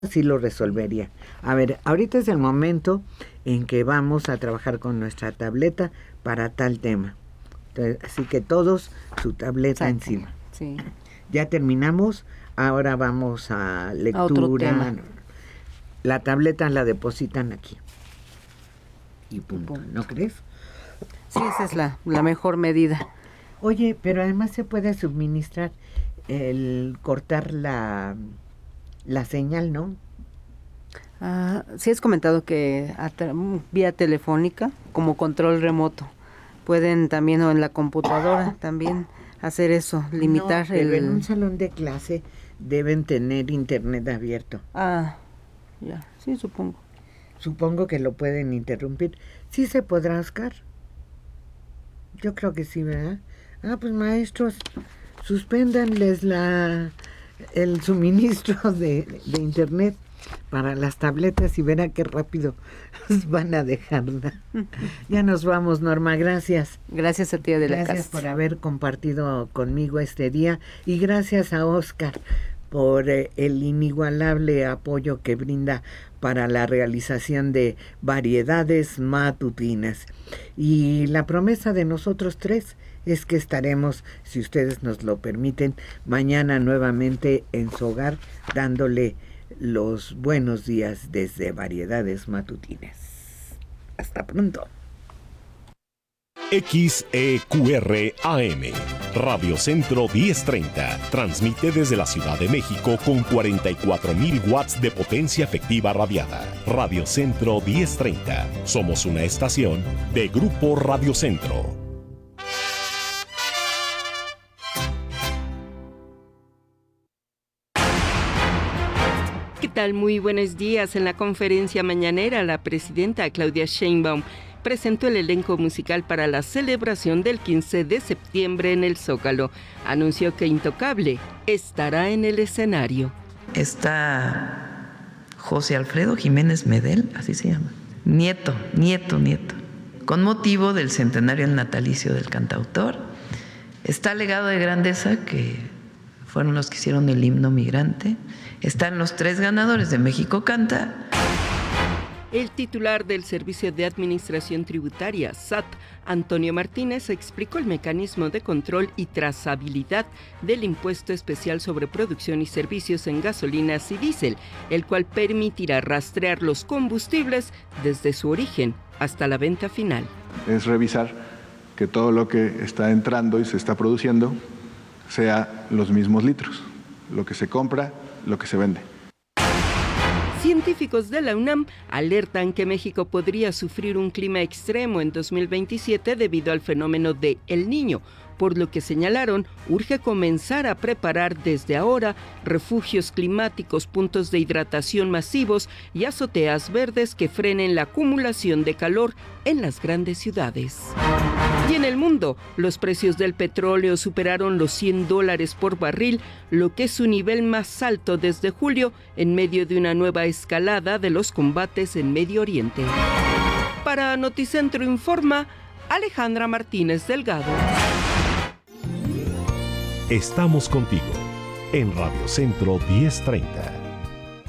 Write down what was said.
sí lo resolvería. A ver, ahorita es el momento en que vamos a trabajar con nuestra tableta para tal tema. Entonces, así que todos su tableta encima. Sí. Ya terminamos, ahora vamos a lectura. A otro tema. La tableta la depositan aquí. Y punto. ¿No crees? Sí, esa es la mejor medida. Oye, pero además se puede suministrar el cortar la señal, ¿no? Sí has comentado que vía telefónica, como control remoto, pueden también, o en la computadora también hacer eso, limitar no, pero en un salón de clase deben tener internet abierto. Ya, sí, supongo. Supongo que lo pueden interrumpir. ¿Sí se podrá, Oscar? Yo creo que sí, ¿verdad? Pues maestros, suspéndanles el suministro de internet para las tabletas y verá qué rápido van a dejarla. Ya nos vamos, Norma, gracias. Gracias a ti, Adela Castro. Gracias por haber compartido conmigo este día y gracias a Oscar por el inigualable apoyo que brinda para la realización de Variedades Matutinas. Y la promesa de nosotros tres es que estaremos, si ustedes nos lo permiten, mañana nuevamente en su hogar dándole los buenos días desde Variedades Matutinas. Hasta pronto. XEQR AM, Radio Centro 1030, transmite desde la Ciudad de México con 44,000 watts de potencia efectiva radiada. Radio Centro 1030, somos una estación de Grupo Radio Centro. ¿Qué tal? Muy buenos días. En la conferencia mañanera, la presidenta Claudia Sheinbaum presentó el elenco musical para la celebración del 15 de septiembre en el Zócalo. Anunció que Intocable estará en el escenario. Está José Alfredo Jiménez Medel, así se llama, nieto, con motivo del centenario natalicio del cantautor. Está Legado de Grandeza, que fueron los que hicieron el himno migrante. Están los 3 ganadores de México Canta. El titular del Servicio de Administración Tributaria, SAT, Antonio Martínez, explicó el mecanismo de control y trazabilidad del impuesto especial sobre producción y servicios en gasolinas y diésel, el cual permitirá rastrear los combustibles desde su origen hasta la venta final. Es revisar que todo lo que está entrando y se está produciendo sea los mismos litros, lo que se compra, lo que se vende. Científicos de la UNAM alertan que México podría sufrir un clima extremo en 2027 debido al fenómeno de El Niño, por lo que señalaron urge comenzar a preparar desde ahora refugios climáticos, puntos de hidratación masivos y azoteas verdes que frenen la acumulación de calor en las grandes ciudades. Y en el mundo, los precios del petróleo superaron los $100 por barril, lo que es su nivel más alto desde julio, en medio de una nueva escalada de los combates en Medio Oriente. Para Noticentro Informa, Alejandra Martínez Delgado. Estamos contigo en Radio Centro 1030.